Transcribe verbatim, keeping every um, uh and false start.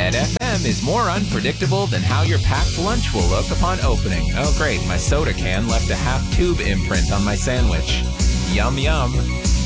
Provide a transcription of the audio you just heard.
Ed F M is more unpredictable than how your packed lunch will look upon opening. Oh, great, my soda can left a half-tube imprint on my sandwich. Yum, yum.